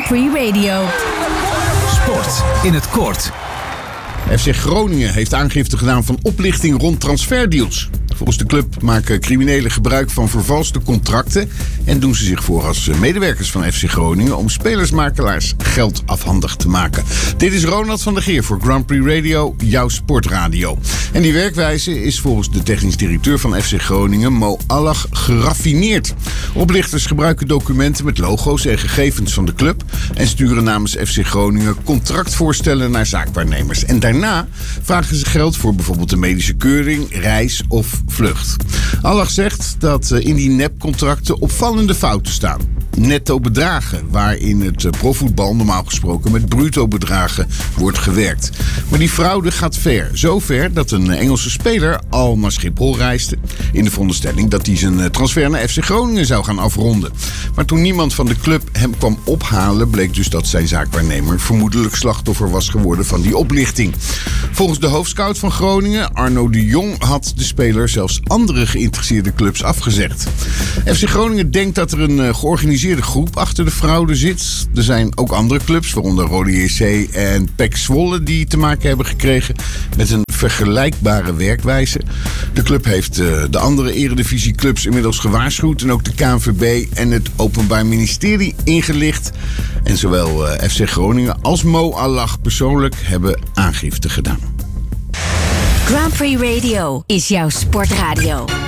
Prix Radio. Sport in het kort. FC Groningen heeft aangifte gedaan van oplichting rond transferdeals. Volgens de club maken criminelen gebruik van vervalste contracten en doen ze zich voor als medewerkers van FC Groningen om spelersmakelaars geld afhandig te maken. Dit is Ronald van der Geer voor Grand Prix Radio, jouw sportradio. En die werkwijze is volgens de technisch directeur van FC Groningen, Mo Allach, geraffineerd. Oplichters gebruiken documenten met logo's en gegevens van de club en sturen namens FC Groningen contractvoorstellen naar zaakwaarnemers. En daarna vragen ze geld voor bijvoorbeeld een medische keuring, reis of vlucht. Allach zegt dat in die nepcontracten opvallende fouten staan. Netto bedragen, waar in het profvoetbal normaal gesproken met bruto bedragen wordt gewerkt. Maar die fraude gaat ver. Zo ver dat een Engelse speler al naar Schiphol reisde in de veronderstelling dat hij zijn transfer naar FC Groningen zou gaan afronden. Maar toen niemand van de club hem kwam ophalen, bleek dus dat zijn zaakwaarnemer vermoedelijk slachtoffer was geworden van die oplichting. Volgens de hoofdscout van Groningen, Arno de Jong, had de speler zelfs andere geïnteresseerde clubs afgezegd. FC Groningen denkt dat er een georganiseerde groep achter de fraude zit. Er zijn ook andere clubs, waaronder Rode JC en PEC Zwolle, die te maken hebben gekregen met een vergelijkbare werkwijze. De club heeft de andere eredivisieclubs inmiddels gewaarschuwd en ook de KNVB en het Openbaar Ministerie ingelicht. En zowel FC Groningen als Mo Allach persoonlijk hebben aangifte gedaan. Grand Prix Radio is jouw sportradio.